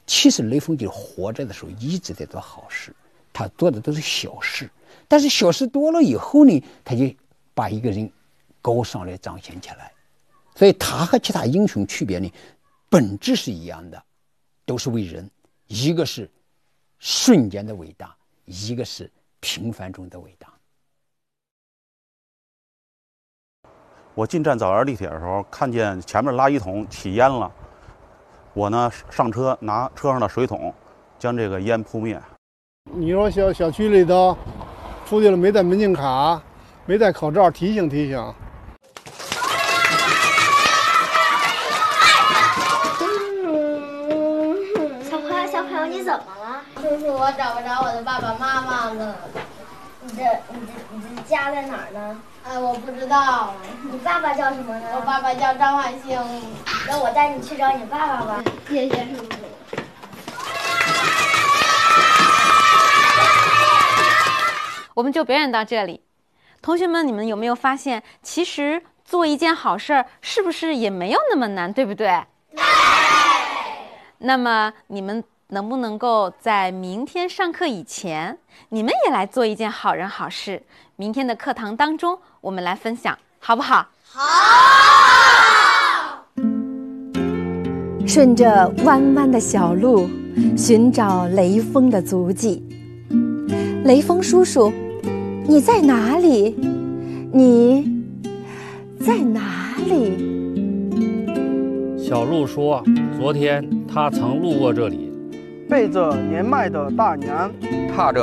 其实雷锋就活着的时候一直在做好事，他做的都是小事，但是小事多了以后呢，他就把一个人高尚来彰显起来。所以他和其他英雄区别呢，本质是一样的，都是为人，一个是瞬间的伟大，一个是平凡中的伟大。 我进站枣园地铁的时候，看见前面垃圾桶起烟了，我呢上车拿车上的水桶将这个烟扑灭。 你说小区里头出去了没带门禁卡，没戴口罩，提醒提醒。 小朋友，你怎么了？叔叔，我找不着我的爸爸妈妈了。你这家在哪儿呢？我不知道。你爸爸叫什么呢？我爸爸叫张万兴。那我带你去找你爸爸吧。谢谢叔叔。 我们就表演到这里。同学们，你们有没有发现，其实做一件好事儿，是不是也没有那么难，对不对？对。那么你们能不能够在明天上课以前，你们也来做一件好人好事？明天的课堂当中，我们来分享，好不好？ 好。 顺着弯弯的小路，寻找雷锋的足迹。雷锋叔叔，你在哪里？你在哪里？ 小鹿说，昨天他曾路过这里， 背着年迈的大娘， 踏着